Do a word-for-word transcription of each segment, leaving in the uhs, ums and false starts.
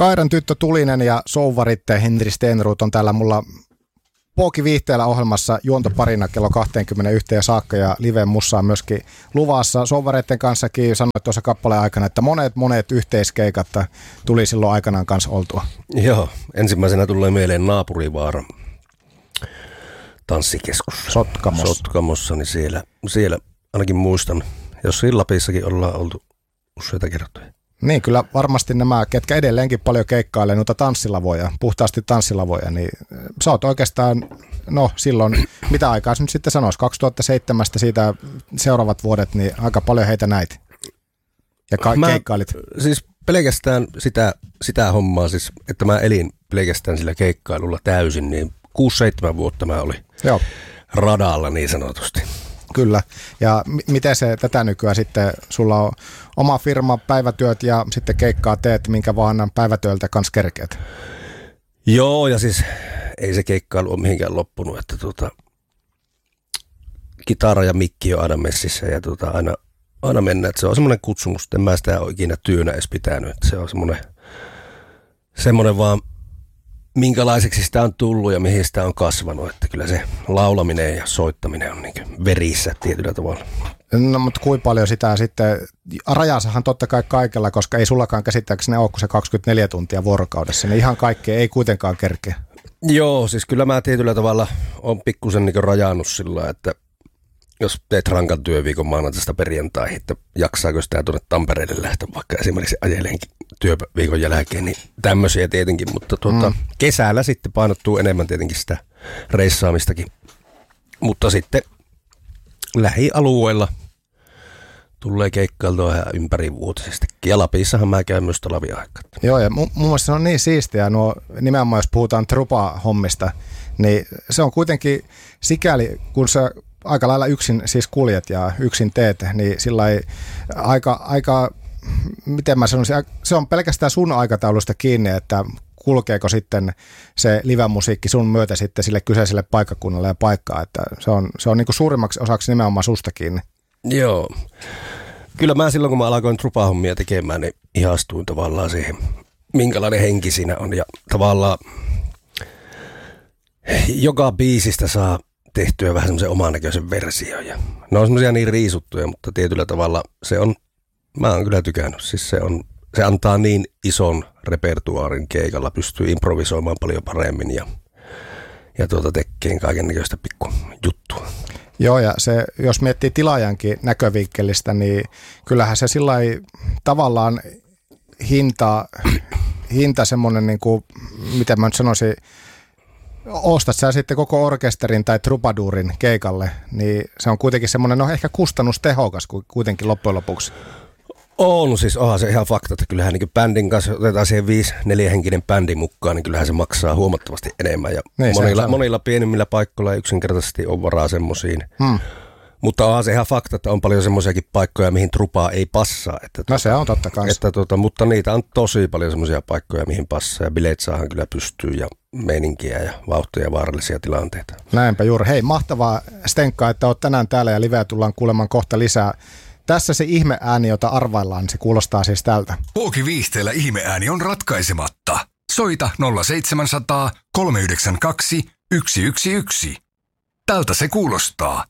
Kairan tyttö Tulinen ja souvaritte Henri Stenroth on täällä mulla Pooki Viihteellä ohjelmassa juontoparina kello kaksikymmentäyksi ja saakka ja live mussa on myöskin luvassa. Souvareiden kanssakin sanoit tuossa kappaleen aikana, että monet monet yhteiskeikat tuli silloin aikanaan kanssa oltua. Joo, ensimmäisenä tulee mieleen Naapurivaara tanssikeskus. Sotkamossa. Sotkamossa, niin siellä, siellä ainakin muistan, jos siinä Lapissakin ollaan oltu useita kertoja. Niin, kyllä varmasti nämä, ketkä edelleenkin paljon keikkailee noita tanssilavoja, puhtaasti tanssilavoja, niin sä oot oikeastaan, no silloin, mitä aikaa nyt sitten sanoisi, kaksituhattaseitsemän siitä seuraavat vuodet, niin aika paljon heitä näit ja ka- mä, keikkailit. Siis pelkästään sitä, sitä hommaa, siis, että mä elin pelkästään sillä keikkailulla täysin, niin kuusi seitsemän vuotta mä olin Joo. radalla niin sanotusti. Kyllä. Ja m- miten se tätä nykyään sitten, sulla on oma firma, päivätyöt ja sitten keikkaa teet, minkä vaan päivätyöltä kanssa kerkeät? Joo, ja siis ei se keikkailu ole mihinkään loppunut, että tuota, kitara ja mikki on aina messissä ja tuota, aina, aina mennään, että se on semmoinen kutsumus, että en mä sitä ole ikinä työnä edes pitänyt, että se on semmoinen, semmoinen vaan, minkälaiseksi sitä on tullut ja mihin sitä on kasvanut, että kyllä se laulaminen ja soittaminen on niin kuin verissä tietyllä tavalla. No, mutta kuinka paljon sitä sitten, rajansahan totta kai kaikella, koska ei sullakaan käsittääkseni ole kuin se kaksikymmentäneljä tuntia vuorokaudessa, niin ihan kaikkea ei kuitenkaan kerkeä. Joo, siis kyllä mä tietyllä tavalla on pikkusen niin kuin rajannut sillä, että jos teet rankan työviikon maanantaista perjantaihin, että jaksaako sitä tuonne Tampereelle lähteä vaikka esimerkiksi ajeleenkin työviikon jälkeen, niin tämmöisiä tietenkin, mutta tuota, mm. kesällä sitten painottuu enemmän tietenkin sitä reissaamistakin, mutta sitten lähialueella tulee keikkailtua ihan ympärivuotisesti. Ja Lapissahan mä käyn myös talviaikaa. Joo, ja mun mielestä se on niin siistiä, nuo, nimenomaan jos puhutaan trupa-hommista, niin se on kuitenkin sikäli, kun sä aika lailla yksin siis kuljet ja yksin teet, niin sillä ei aika, aika, miten mä sanoisin, se on pelkästään sun aikataulusta kiinni, että kulkeeko sitten se live-musiikki sun myötä sitten sille kyseiselle paikkakunnalle ja paikkaan, että se on, se on niin kuin suurimmaksi osaksi nimenomaan susta kiinni. Joo. Kyllä mä silloin, kun mä alkoin trupahommia tekemään, niin ihastuin tavallaan siihen, minkälainen henki siinä on. Ja tavallaan joka biisistä saa tehtyä vähän semmoisen oman näköisen version. Ja ne on semmoisia niin riisuttuja, mutta tietyllä tavalla se on, mä oon kyllä tykännyt. Siis se, on, se antaa niin ison repertuaarin keikalla, pystyy improvisoimaan paljon paremmin ja, ja tuota tekee kaiken näköistä pikku juttua. Joo, ja se, jos miettii tilaajankin näkövinkkelistä, niin kyllähän se sillai tavallaan hinta, hinta semmoinen, niin kuin, miten mä nyt sanoisin, ostat sä sitten koko orkesterin tai trupaduurin keikalle, niin se on kuitenkin semmoinen, no ehkä kustannustehokas kuitenkin loppujen lopuksi. On, siis onhan se ihan fakta, että kyllähän niin bändin kanssa otetaan siihen viisi, neljähenkinen bändi mukaan, niin kyllähän se maksaa huomattavasti enemmän. Ja niin, monilla, monilla pienemmillä paikkoilla ei yksinkertaisesti ole varaa semmoisiin. Hmm. Mutta onhan se ihan fakta, että on paljon semmoisiakin paikkoja, mihin trupaa ei passaa. Että no tuota, se on totta kanssa. Että tuota, mutta niitä on tosi paljon semmoisia paikkoja, mihin passaa. Ja bileet saahan kyllä pystyy ja meininkiä ja vauhtia ja vaarallisia tilanteita. Näinpä juuri. Hei, mahtavaa Stenkka, että oot tänään täällä ja liveä tullaan kuulemaan kohta lisää. Tässä se ihmeääni, jota arvaillaan, se kuulostaa siis tältä. Pooki Viihteellä ihmeääni on ratkaisematta. Soita nolla seitsemänsataa kolme yhdeksänkymmentäkaksi yksi yksi yksi. Tältä se kuulostaa.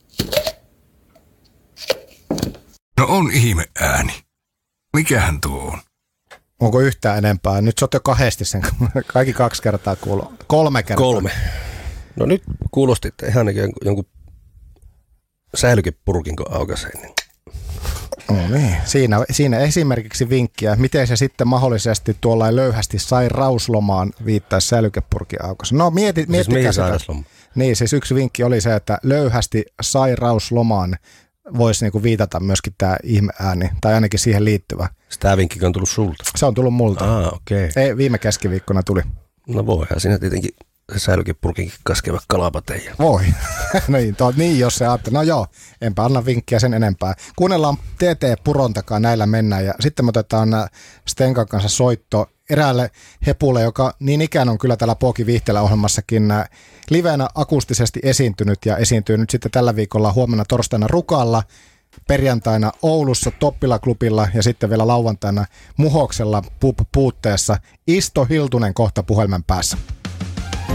No on ihmeääni. Mikähän tuo on? Onko yhtään enempää? Nyt sä oot jo kahdesti sen. Kaikki kaksi kertaa kuuluu. Kolme kertaa. Kolme. No nyt kuulosti ihan jonkun säilykepurkin, kun aukaisee. No niin. Siinä, siinä esimerkiksi vinkkiä, miten se sitten mahdollisesti tuolla löyhästi sai rauslomaan viittaa säilykepurkin aukaisen. No mieti, miettikää sitä. Niin, siis yksi vinkki oli se, että löyhästi sai rauslomaan voisi niinku viitata myöskin tämä ihmeääni, tai ainakin siihen liittyvä. Tämä vinkki on tullut sulta? Se on tullut multa. Ah, okei. Okay. Ei, viime keskiviikkona tuli. No voihan siinä tietenkin se säilykepurkinkin kaskeva kalapateja. Voi. niin, to, niin, jos se ajattelee. No joo, enpä anna vinkkiä sen enempää. Kuunnellaan T T Puron takaa, näillä mennään. Ja sitten me otetaan Stenkan kanssa soitto eräälle hepulle, joka niin ikään on kyllä täällä Pooki Viihteellä ohjelmassakin livenä akustisesti esiintynyt ja esiintyy nyt sitten tällä viikolla huomenna torstaina Rukalla. perjantaina Oulussa Toppila-klubilla ja sitten vielä lauantaina Muhoksella pub puutteessa. Isto Hiltunen kohta puhelimen päässä.